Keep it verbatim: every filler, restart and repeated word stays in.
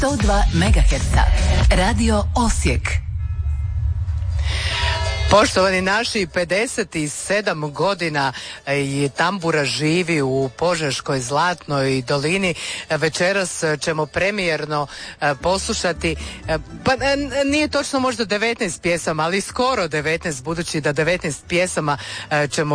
sto dva megaherca. Radio Osijek. Poštovani naši, pedeset sedam godina i tambura živi u Požeškoj Zlatnoj dolini. Večeras ćemo premijerno poslušati, pa nije točno možda devetnaest pjesama, ali skoro devetnaest, budući da devetnaest pjesama ćemo